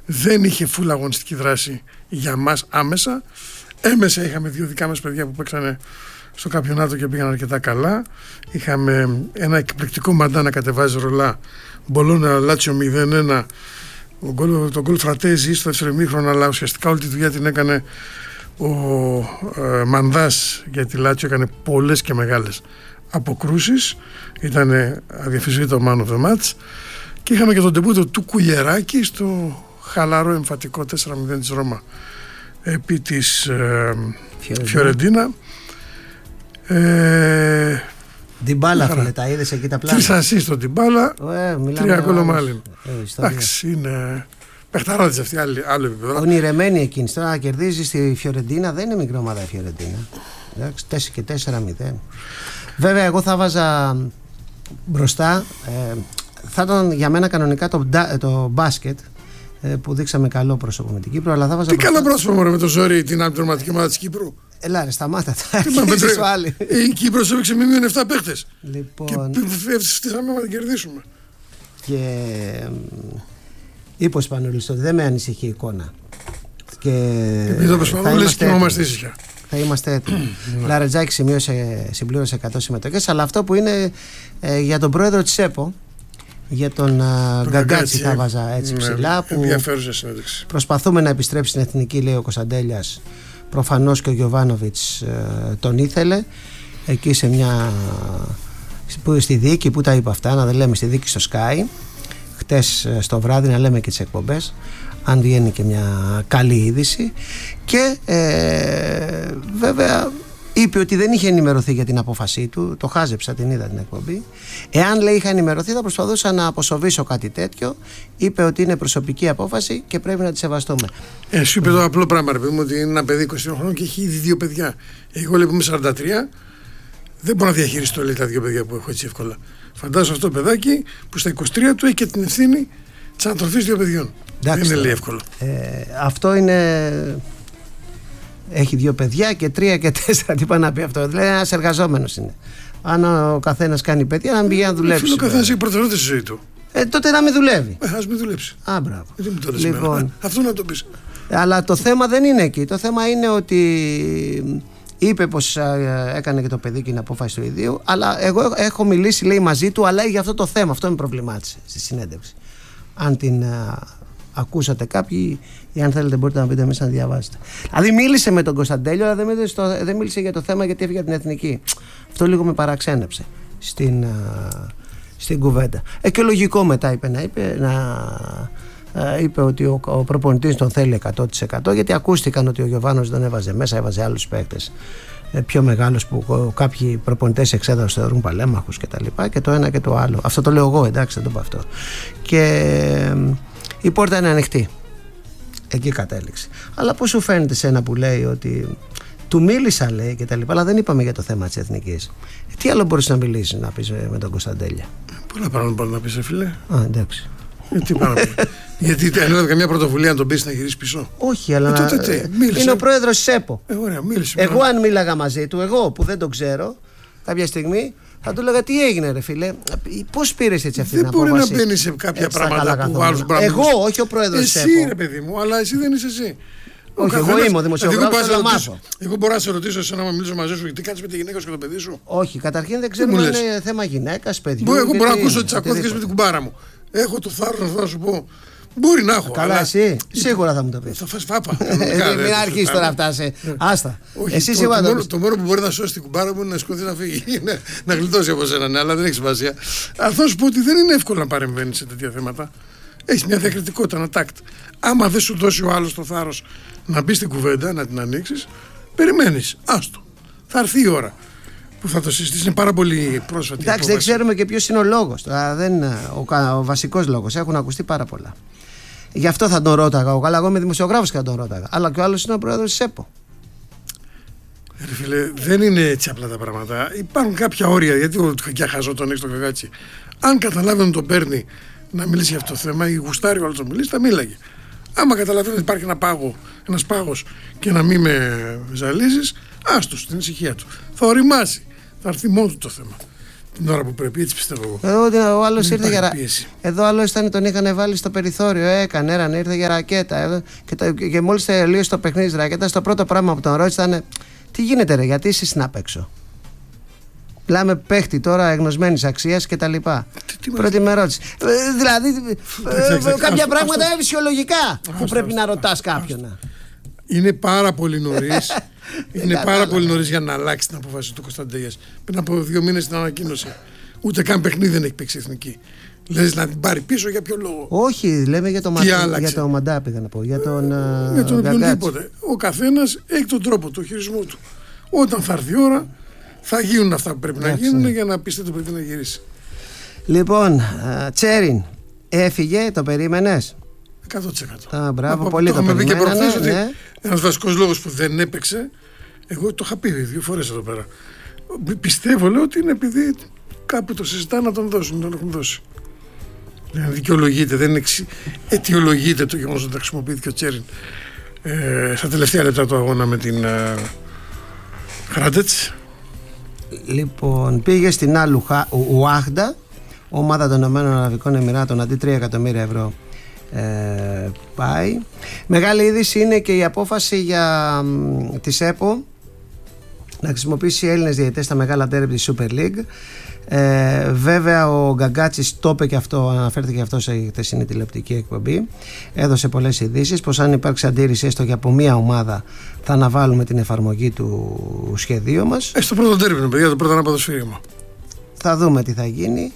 δεν είχε full αγωνιστική δράση για μας άμεσα. Έμεσα είχαμε 2 δικά μας παιδιά που παίξανε στο καμπιονάτο και πήγαν αρκετά καλά. Είχαμε ένα εκπληκτικό Μαντά να κατεβάζει ρολά. Μπολόνα Λάτσιο 0-1. Το γκολ Φρατέζι στο δεύτερο ημίχρονο, αλλά ουσιαστικά όλη τη δουλειά την έκανε ο Μανδάς, γιατί η Λάτσιο έκανε πολλές και μεγάλες αποκρούσεις. Ήταν αδιαφυσβήτητο man of the match. Και είχαμε και τον τεμπούτο του Κουλιεράκη στο χαλαρό εμφατικό 4-0 της Ρώμα επί της Φιωρεντίνα. Ντιμπάλα, φίλε, τα είδες εκεί τα πλάνα? 3 ασίστ στον Ντιμπάλα, 3 γκολ ο Μάλιν. Εντάξει, είναι παιχταράδες αυτή, άλλο επίπεδο. Ονειρεμένη εκείνη. Τώρα να κερδίζει στη Φιωρεντίνα, δεν είναι μικρή ομάδα η Φιωρεντίνα. Εντάξει, και 4-0. Βέβαια, εγώ θα βάζα μπροστά. Θα ήταν για μένα κανονικά το μπάσκετ, που δείξαμε καλό πρόσωπο με την Κύπρο. Αλλά θα βάζα. Τι καλό πρόσωπο με το ζόρι την αντιπροματική ομάδα της Κύπρου. Ελά, σταμάτα. Η Κύπρος έπαιξε με μείον 7 παίχτες. Λοιπόν, και φτάσαμε να την κερδίσουμε. Και είπε ο Σπανούλης ότι δεν με ανησυχεί η εικόνα. Και επειδή το Σπανούλης κοιμόμαστε ήσυχα. Θα είμαστε έτοιμοι. Λαρετζάκη συμπλήρωσε 100 συμμετοχές. Αλλά αυτό που είναι για τον πρόεδρο της ΕΠΟ, για τον Γκαγκάτσι, θα βάζα έτσι ψηλά. Που ενδιαφέρουσα συνέντευξη. Προσπαθούμε να επιστρέψει στην εθνική, λέει ο Κωνσταντέλιας. Προφανώς και ο Γιοβάνοβιτς τον ήθελε. Εκεί σε μια. Στη δίκη, που τα είπα αυτά, να δεν λέμε στη δίκη στο Sky. Χτες στο βράδυ να λέμε και τις εκπομπές, αν βγαίνει και μια καλή είδηση. Και βέβαια είπε ότι δεν είχε ενημερωθεί για την απόφασή του. Το χάζεψα, την είδα την εκπομπή. Εάν, λέει, είχα ενημερωθεί, θα προσπαθούσα να αποσοβήσω κάτι τέτοιο. Είπε ότι είναι προσωπική απόφαση και πρέπει να τη σεβαστούμε. Σου είπε το απλό πράγμα, ρε παιδί μου, ότι είναι ένα παιδί 20 χρόνων και έχει ήδη 2 παιδιά. Εγώ, λέει, είμαι 43, δεν μπορώ να διαχειριστώ, λέει, τα 2 παιδιά που έχω έτσι εύκολα. Φαντάζομαι αυτό το παιδάκι που στα 23 του έχει και την ευθύνη της ανατροφής 2 παιδιών. Εντάξει, δεν είναι, λέει, εύκολο. Αυτό είναι. Έχει 2 παιδιά και 3 και 4. Τι πάει να πει αυτό? Δηλαδή, ένας εργαζόμενος είναι. Αν ο καθένας κάνει παιδιά, να μην πηγαίνει να δουλέψει. Ο καθένας έχει προτεραιότητα στη ζωή του. Τότε να μην δουλεύει. Ας μην δουλέψει. Μπράβο. Δεν μου το λες σήμερα. Αυτό να το πεις. Αλλά το θέμα δεν είναι εκεί. Το θέμα είναι ότι είπε πως έκανε και το παιδί και είναι απόφαση του ιδίου. Αλλά εγώ έχω μιλήσει, λέει, μαζί του, αλλά για αυτό το θέμα. Αυτό με προβλημάτισε στη συνέντευξη. Αν την ακούσατε κάποιοι, ή αν θέλετε μπορείτε να μπείτε μέσα να διαβάσετε. Δηλαδή μίλησε με τον Κωνσταντέλιο, αλλά δεν μίλησε για το θέμα γιατί έφυγε από την εθνική. Αυτό λίγο με παραξένεψε στην κουβέντα. Και λογικό μετά είπε ότι ο προπονητής τον θέλει 100%, γιατί ακούστηκαν ότι ο Γιωβάνος δεν έβαζε μέσα, έβαζε άλλους παίκτες πιο μεγάλους που κάποιοι προπονητές εξέδρας θεωρούν παλέμαχους κτλ. Και το ένα και το άλλο. Αυτό το λέω εγώ, εντάξει, δεν το πω αυτό. Και η πόρτα είναι ανοιχτή. Εκεί κατέληξε. Αλλά πώς σου φαίνεται σένα που λέει ότι του μίλησα, λέει, και τα λοιπά, αλλά δεν είπαμε για το θέμα της εθνικής. Τι άλλο μπορείς να μιλήσεις, να πεις με τον Κωνσταντέλια? Πολλά πράγματα μπορεί να πεις, φίλε. Εντάξει. Τι πάνω να πει? Γιατί δεν έλαβε καμιά πρωτοβουλία να τον πεις να γυρίσει πίσω? Όχι, αλλά είναι ο πρόεδρος της ΕΠΟ. Ωραία, μίλησε. Εγώ αν μίλαγα μαζί του, εγώ που δεν τον ξέρω, κάποια στιγμή θα του έλεγα τι έγινε, ρε φίλε, πώς πήρες έτσι αυτή την απόφαση? Δεν μπορεί να μπαίνει σε κάποια πράγματα που άλλους πράγματα. Εγώ, όχι ο πρόεδρος της ΕΠΟ. Εσύ, ρε παιδί μου, αλλά εσύ δεν είσαι εσύ. Όχι, εγώ είμαι ο δημοσιογράφος, θα μάθω. Εγώ μπορώ να σε ρωτήσω εσένα να μιλήσω μαζί σου γιατί κάτσε με τη γυναίκα σου και το παιδί σου? Όχι, καταρχήν δεν ξέρω αν είναι θέμα γυναίκας, παιδιού. Εγώ μπορώ να ακούσω ότι τσακώθηκες με την κουμπάρα μου. Έχω το θάρρος να σου πω. Μπορεί να έχω. Καλά, εσύ σίγουρα θα μου το πεις. Θα φας φάπα. Μην αρχίσεις τώρα αυτά. Άστα. Εσύ το μόνο που μπορεί να σώσει την κουμπάρα μου είναι να σηκωθεί να φύγει. Να γλιτώσει από σένα, αλλά δεν έχει σημασία. Αλλά θα σου πω ότι δεν είναι εύκολο να παρεμβαίνει σε τέτοια θέματα. Έχει μια διακριτικότητα, ένα τάκτ. Άμα δεν σου δώσει ο άλλος το θάρρος να μπει στην κουβέντα, να την ανοίξεις, περιμένεις. Άστο. Θα έρθει η ώρα που θα το συζητήσει. Είναι πάρα πολύ πρόσφατη. Εντάξει, δεν ξέρουμε και ποιος είναι ο λόγος. Ο βασικός λόγος. Έχουν ακουστεί πάρα πολλά. Γι' αυτό θα τον ρώταγα. Αλλά εγώ είμαι δημοσιογράφος και θα τον ρώταγα. Αλλά και ο άλλος είναι ο πρόεδρος της ΕΠΟ. Ρε φίλε, δεν είναι έτσι απλά τα πράγματα. Υπάρχουν κάποια όρια. Γιατί ο χαζό τον έχει το καγάτσι. Αν καταλάβει ότι τον παίρνει να μιλήσει για αυτό το θέμα ή γουστάρει ο άλλος να μιλήσει, θα μίλαγε. Άμα καταλαβαίνει ότι υπάρχει ένας πάγος και να μην με ζαλίζεις, άστο στην ησυχία του. Θα οριμάσει. Θα έρθει μόνο του το θέμα. την ώρα που πρέπει, έτσι πιστεύω εγώ. Ο άλλος ήρθε για εδώ άλλος τον είχαν βάλει στο περιθώριο, έκανε, ήρθε για ρακέτα. Και μόλις τελείωσε το παιχνίδι της ρακέτας, το πρώτο πράγμα που τον ρώτησε ήταν τι γίνεται ρε, γιατί είσαι στην απ' έξω. Μιλάμε παίχτη τώρα εγνωσμένης αξίας και τα λοιπά. Πρώτη με ερώτηση. Δηλαδή κάποια πράγματα είναι φυσιολογικά που πρέπει να ρωτάς κάποιον. Είναι πάρα πολύ νωρίς. Είναι πάρα πολύ νωρίς για να αλλάξει την απόφαση του Κωνσταντέλιας. Πριν από 2 μήνες την ανακοίνωσε. Ούτε καν παιχνίδι δεν έχει παίξει εθνική. Λες να την πάρει πίσω για ποιο λόγο? Όχι, λέμε για το Μαντά πήγα να πω. Για τον οποιονδήποτε. Ο καθένας έχει τον τρόπο του χειρισμού του. Όταν θα έρθει η ώρα, θα γίνουν αυτά που πρέπει να γίνουν για να πείστε το παιδί να γυρίσει. Λοιπόν, Τσέριν, έφυγε, το περίμενες? 100%. Μπράβο, πολύ το περίμενε. Και προχθές ότι ένας βασικός λόγος που δεν έπαιξε, εγώ το είχα πει 2 φορές εδώ πέρα. Πιστεύω, λέω, ότι είναι επειδή κάπου το συζητά να τον δώσουν, τον έχουν δώσει. Δεν δικαιολογείται, δεν αιτιολογείται το γεγονός ότι χρησιμοποιήθηκε ο Τσέριν στα τελευταία λεπτά του αγώνα με την Χράντετς. Λοιπόν, πήγε στην Αλ Ουάχντα, ομάδα των Ηνωμένων Αραβικών Εμιράτων, αντί 3 εκατομμύρια ευρώ πάει. Μεγάλη είδηση είναι και η απόφαση της ΕΠΟ να χρησιμοποιήσει Έλληνες διαιτητές στα μεγάλα ντέρμπι της Super League. Βέβαια ο Γκαγκάτσης το είπε και αυτό, αναφέρθηκε και αυτό σε χθεσινή τηλεοπτική εκπομπή, έδωσε πολλές ειδήσεις πως αν υπάρξει αντίρρηση έστω και από μία ομάδα θα αναβάλουμε την εφαρμογή του σχεδίου μας. Στο πρώτο ντέρμπι, παιδιά, το πρώτο αναποδοσφαίρισμα. Θα δούμε τι θα γίνει.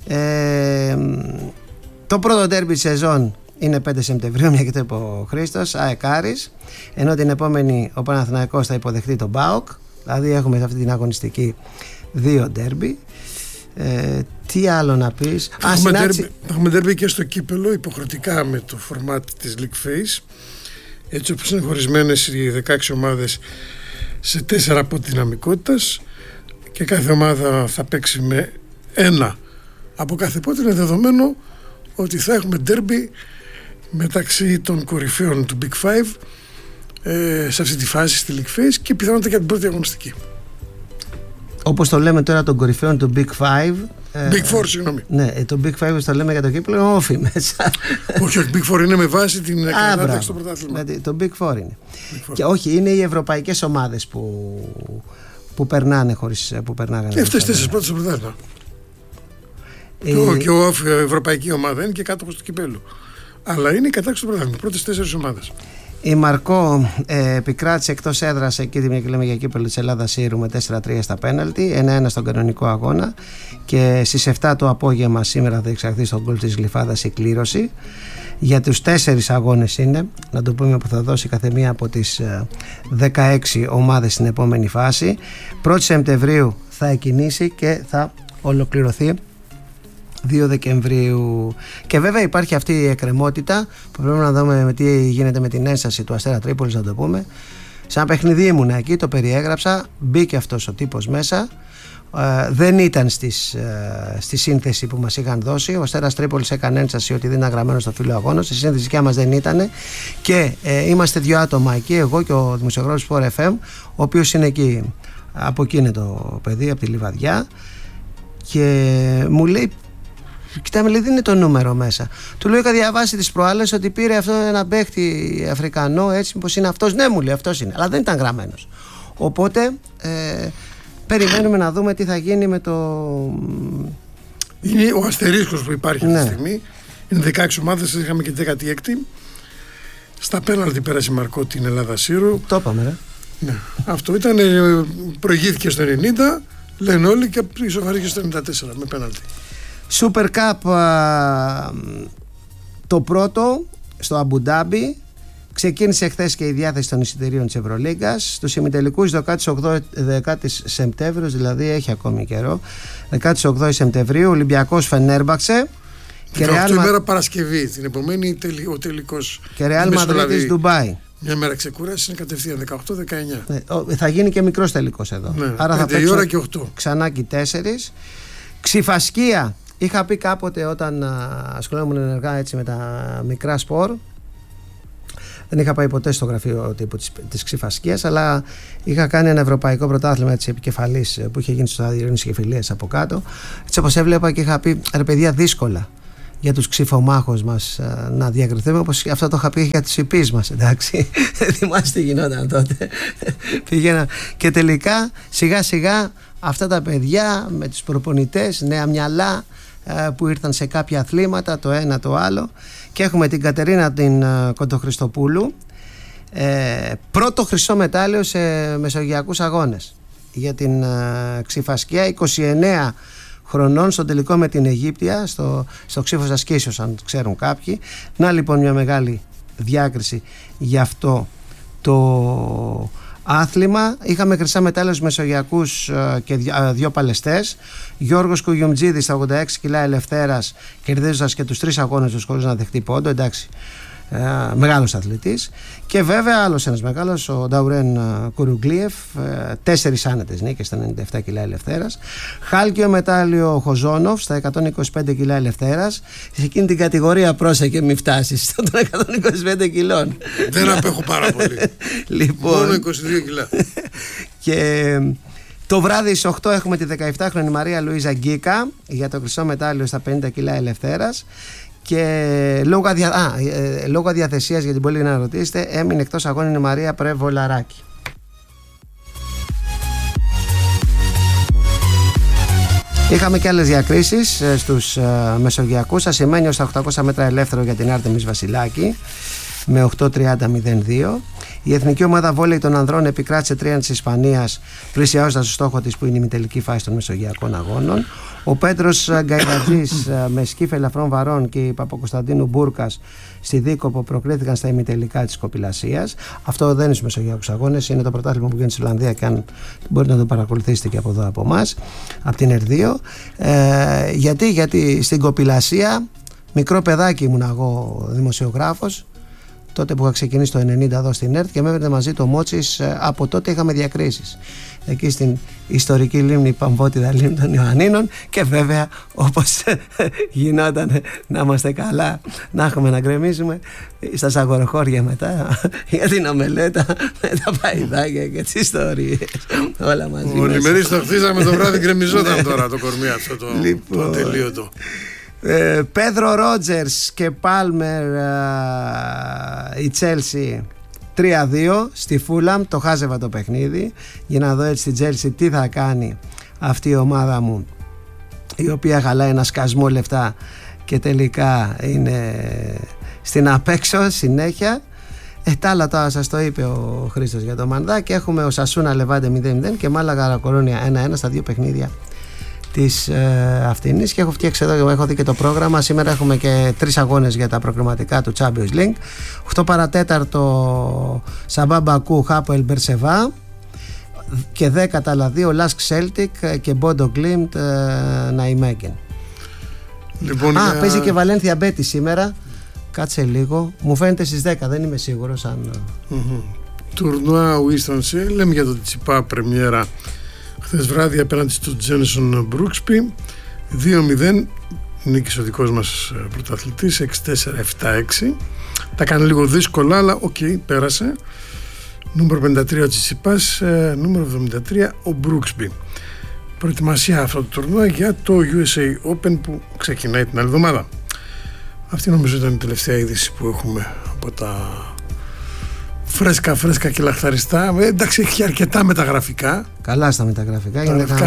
Το πρώτο ντέρμπι της σεζόν είναι 5 Σεπτεμβρίου, μια και το είπε ο Χρήστος, ΑΕΚ Άρης, ενώ την επόμενη ο Παναθηναϊκός θα υποδεχτεί τον ΠΑΟΚ. Δηλαδή έχουμε σε αυτή την αγωνιστική 2 ντέρμπι. Τι άλλο να πεις? Θα έχουμε ντέρμπι και στο κύπελο, υποχρεωτικά με το φορμάτ της League Phase, έτσι όπως είναι χωρισμένες οι 16 ομάδες σε 4 πόντους δυναμικότητας και κάθε ομάδα θα παίξει με 1 από κάθε πόντο. Είναι δεδομένο ότι θα έχουμε ντέρμπι μεταξύ των κορυφαίων του Big Five σε αυτή τη φάση στη League Phase και πιθανότατα για την πρώτη αγωνιστική. Όπως το λέμε τώρα των κορυφαίων του Big Five. Big Four, συγγνώμη. Ναι, το Big Five το λέμε για το κύπελλο, είναι όφι μέσα. Όχι, Big Four είναι με βάση την κατάταξη στο πρωτάθλημα. Το Big Four είναι. Και όχι, είναι οι ευρωπαϊκές ομάδες που περνάνε χωρίς που περνάγανε. Και αυτές 4 πρώτες στο πρωτάθλημα. Και η ευρωπαϊκή ομάδα είναι και κάτοχος του κυπέλλου. Αλλά είναι η κατάταξη στο πρωτάθλημα. Πρώτες 4 ομάδες. Η Μαρκό επικράτησε εκτός έδρας εκεί, μια και λέμε για κύπελλο της Ελλάδας Σύρου, με 4-3 στα πέναλτι, 1-1 στον κανονικό αγώνα. Και στις 7 το απόγευμα σήμερα θα διεξαχθεί στον γκολ της Γλυφάδας η κλήρωση. Για τους 4 αγώνες είναι, να το πούμε, που θα δώσει κάθε μία από τις 16 ομάδες στην επόμενη φάση. 1η Σεπτεμβρίου θα εκκινήσει και θα ολοκληρωθεί 2 Δεκεμβρίου. Και βέβαια υπάρχει αυτή η εκκρεμότητα που πρέπει να δούμε τι γίνεται με την ένσταση του Αστέρα Τρίπολης, να το πούμε. Σαν παιχνιδί ήμουν εκεί, το περιέγραψα, μπήκε αυτός ο τύπος μέσα. Δεν ήταν στη σύνθεση που μας είχαν δώσει. Ο Αστέρας Τρίπολης έκανε ένσταση ότι δεν ήταν γραμμένο στο φύλλο αγώνα. Στη σύνθεση δικιά μας δεν ήταν. Και είμαστε 2 άτομα εκεί, εγώ και ο δημοσιογράφος Sport FM, ο οποίος είναι εκεί, από εκεί είναι το παιδί, από τη Λιβαδιά. Και μου λέει, κοιτάμε, λέει, δεν είναι το νούμερο μέσα. Του λέω, είχα διαβάσει τις προάλλες ότι πήρε αυτό ένα παίχτη Αφρικανό, έτσι, μήπως είναι αυτός? Ναι, μου λέει, αυτός είναι, αλλά δεν ήταν γραμμένος. Οπότε περιμένουμε να δούμε τι θα γίνει με το... Είναι ο αστερίσκος που υπάρχει αυτή τη στιγμή. Είναι 16 ομάδες, είχαμε και 16η. Στα πέναλτι πέρασε η Μαρκό την Ελλάδα Σύρου. Το είπαμε, ρε. Ναι. Αυτό ήταν, προηγήθηκε στο 90, λένε όλοι, και ισοφαρίστηκε στο 94 με πέναλτι. Super Cup το πρώτο στο Αμπουντάμπι. Ξεκίνησε χθες και η διάθεση των εισιτηρίων της Ευρωλίγκας. Στους ημιτελικούς 18 Σεπτέμβριος, δηλαδή έχει ακόμη καιρό, 18 Σεπτεμβρίου, Ολυμπιακός Φενέρμπαξε. Και Ρεάλ ημέρα Παρασκευή, την επομένη ο τελικός. Και Ρεάλ Μαδρίτης Ντουμπάι. Μια μέρα ξεκούραση, είναι κατευθείαν 18-19. Θα γίνει και μικρός τελικός εδώ. Ναι, άρα θα παίξουν ώρα και 8. Ξανά και 4. Ξυφασκία. Είχα πει κάποτε όταν ασχολούμουν ενεργά έτσι με τα μικρά σπορ, Δεν είχα πάει ποτέ στο γραφείο τύπου της Ξυφασκίας, αλλά είχα κάνει ένα ευρωπαϊκό πρωτάθλημα της επικεφαλής που είχε γίνει στο στάδιο Ειρήνης και Φιλίας από κάτω. Έτσι όπως έβλεπα και είχα πει, ρε παιδιά, δύσκολα για τους ξυφομάχους μας να διακριθούμε, όπως αυτό το είχα πει για τους υπείς μας, εντάξει. Θυμάστε τι γινόταν τότε. Πήγαινα και τελικά σιγά σιγά αυτά τα παιδιά με τους προπονητές, νέα μυαλά που ήρθαν σε κάποια αθλήματα, το ένα το άλλο, και έχουμε την Κατερίνα την Κοντοχριστοπούλου, πρώτο χρυσό μετάλλιο σε μεσογειακούς αγώνες για την Ξυφασκία, 29 χρονών, στον τελικό με την Αιγύπτια στο Ξύφος Ασκήσεως, αν ξέρουν κάποιοι. Να λοιπόν μια μεγάλη διάκριση για αυτό το άθλημα. Είχαμε χρυσά μετάλλια στους μεσογειακούς και δύο παλαιστές. Γιώργος Κουγιουμτζίδης στα 86 κιλά ελευθέρας, κερδίζοντας και τους 3 αγώνες τους χωρίς να δεχτεί πόντο, εντάξει, μεγάλος αθλητής. Και βέβαια άλλος ένας μεγάλος, ο Νταουρέν Κουρουγκλίεφ, 4 άνετες νίκες στα 97 κιλά ελευθέρας. Χάλκιο μετάλλιο Χοζόνοφ στα 125 κιλά ελευθέρας. Σε εκείνη την κατηγορία πρόσεχε μη φτάσεις των 125 κιλών. Δεν απέχω πάρα πολύ. Λοιπόν, μόνο 22 κιλά. Και το βράδυ στις 8 έχουμε τη 17χρονη Μαρία Λουίζα Γκίκα για το χρυσό μετάλλιο στα 50 κιλά ελευθέρας. Και λόγω αδιαθεσίας, γιατί μπορεί να ρωτήσετε, έμεινε εκτός αγώνων η Μαρία Πρεβολαράκη. Είχαμε και άλλες διακρίσεις στους μεσογειακούς. Ασημένιος στα 800 μέτρα ελεύθερο για την Άρτεμις Βασιλάκη με 8.30.02. Η εθνική ομάδα βόλεϊ των ανδρών επικράτησε 3 της Ισπανίας, πλησιάζοντας το στόχο της που είναι η ημιτελική φάση των μεσογειακών αγώνων. Ο Πέτρος Γκαϊρατζής με σκύφ ελαφρών βαρών και η Παπακοσταντίνου Μπούρκας στη Δίκοπο προκρίθηκαν στα ημιτελικά της κοπηλασίας. Αυτό δεν είναι στους μεσογειακούς αγώνες, είναι το πρωτάθλημα που γίνει στη Ολλανδία και αν μπορείτε να το παρακολουθήσετε και από εδώ από εμάς, από την ΕΡ2. Γιατί στην κοπηλασία, μικρό παιδάκι ήμουν εγώ δημοσιογράφος, τότε που είχα ξεκινήσει το 90 εδώ στην ΕΡΤ, και με έβρεπε μαζί το Μότσις. Από τότε είχαμε διακρίσεις εκεί στην ιστορική λίμνη Παμβότιδα, λίμνη των Ιωαννίνων, και βέβαια όπως γινόταν να είμαστε καλά, να έχουμε να γκρεμίσουμε στα σαγοροχώρια μετά για την ομελέτα με τα παϊδάκια και τις ιστορίες όλα μαζί. Ο Λιμερής το χτίσαμε το βράδυ, γκρεμιζόταν τώρα το κορμί αυτό το ατελείωτο. Πέδρο Ρότζερς και Πάλμερ, η Τσέλσι 3-2 στη Φούλαμ. Το χάζευα το παιχνίδι για να δω έτσι στην Τσέλσι τι θα κάνει αυτή η ομάδα μου, η οποία χαλάει ένα σκασμό λεφτά και τελικά είναι στην απέξω συνέχεια. Τα άλλα τώρα σας το είπε ο Χρήστος για το Μανδά, και έχουμε ο Σασούνα Λεβάντε 0-0 και Μάλαγα Κορώνια 1-1 στα δύο παιχνίδια της αυτινής. Και έχω φτιάξει εδώ, έχω δει και το πρόγραμμα. Σήμερα έχουμε και 3 αγώνες για τα προκριματικά του Champions League. 8 παρατέταρτο Σαμπά Μπακού Χάποελ Μπερσεβά, και 10 τα άλλα 2 Λάσκ Σέλτικ και Μπόντο Γκλίμπτ Ναϊμέγεν. Λοιπόν, παίζει και Βαλένθια Μπέτη σήμερα. Κάτσε λίγο, μου φαίνεται στις 10, δεν είμαι σίγουρος αν... Τουρνουά Winston-Salem, λέμε για το Τσιπά πρεμιέρα χθες βράδυ απέναντι στο Τζένσον Μπρούξπι. 2-0 νίκησε ο δικός μας πρωταθλητής, 6-4-7-6. Τα κάνει λίγο δύσκολα, αλλά οκ, πέρασε. Νούμερο 53 ο Τσιτσιπάς, νούμερο 73 ο Μπρούξπι. Προετοιμασία αυτό το τουρνουά για το USA Open που ξεκινάει την άλλη εβδομάδα. Αυτή νομίζω ήταν η τελευταία είδηση που έχουμε από τα φρέσκα και λαχταριστά. Εντάξει, έχει αρκετά μεταγραφικά. Καλά στα μεταγραφικά.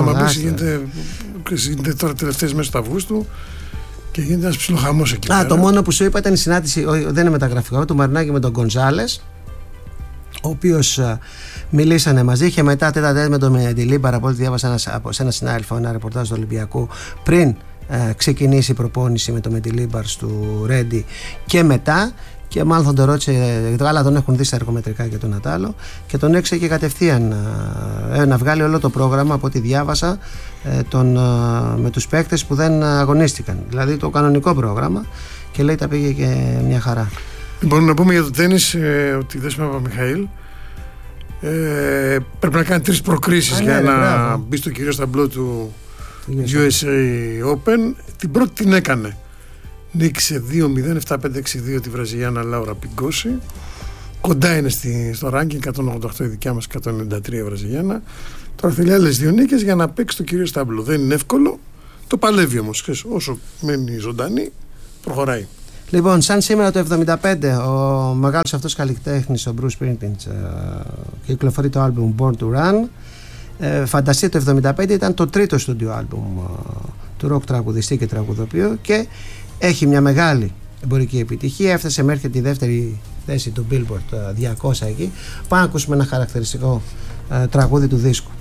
Γίνεται τώρα τελευταίες μέρες του Αυγούστου και γίνεται ένας ψιλοχαμός εκεί. Το μόνο που σου είπα ήταν η συνάντηση, δεν είναι μεταγραφικό, του Μαρινάκη με τον Γκονζάλες, ο οποίος μιλήσανε μαζί. Είχε μετά τέτα με τον Μεντιλίμπαρ, από ό,τι διάβασα σε ένα συνάδελφο, ένα ρεπορτάζ του Ολυμπιακού, πριν ξεκινήσει η προπόνηση με το Μεντιλίμπαρ του Ρέντι και μετά. Και μάλλον θα τον ρώτησε, αλλά τον έχουν δει στα εργομετρικά και τον Ατάλο, και τον έξε και κατευθείαν να βγάλει όλο το πρόγραμμα από ό,τι διάβασα με τους παίκτες που δεν αγωνίστηκαν, δηλαδή το κανονικό πρόγραμμα, και λέει τα πήγε και μια χαρά. Λοιπόν, να πούμε για το τένις ότι η Δέσποινα Παπαμιχαήλ πρέπει να κάνει 3 προκρίσεις για να μπει στο κυρίως ταμπλό του USA Open. Την πρώτη την έκανε, νίκησε 2-0, 7-5-6-2 τη Βραζιλιάνα Λάουρα Πιγκόση. κοντά είναι στο ranking, 188 η δικιά μας, 193 η βραζιλιάνα. Τώρα θέλει άλλες 2 νίκες για να παίξει το κυρίω στάμπλο. Δεν είναι εύκολο, το παλεύει όμως. Όσο μένει ζωντανή, προχωράει. Λοιπόν, σαν σήμερα το 1975, ο μεγάλος αυτός καλλιτέχνης, ο Bruce Springsteen, κυκλοφορεί το άλμπουμ Born to Run. Φανταστείτε, το 1975 ήταν το τρίτο στούντιο άλμπουμ του ροκ τραγουδιστή και τραγουδοποιού και έχει μια μεγάλη εμπορική επιτυχία. Έφτασε μέχρι τη δεύτερη θέση του Billboard 200 εκεί. Πάμε να ακούσουμε ένα χαρακτηριστικό τραγούδι του δίσκου.